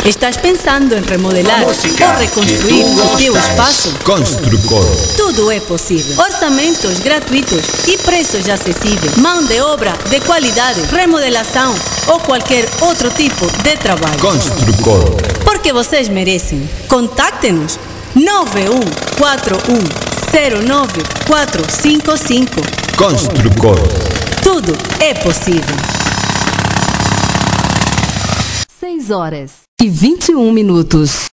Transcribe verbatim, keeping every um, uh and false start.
Estás pensando em remodelar ou reconstruir o teu espaço? Construcor. Tudo é possível. Orçamentos gratuitos e preços acessíveis. Mão de obra de qualidade, remodelação ou qualquer outro tipo de trabalho. Construcor. Porque vocês merecem. Contacte-nos nove um quatro um zero nove quatro cinco cinco. Construcor. Tudo é possível. seis horas e vinte e um minutos.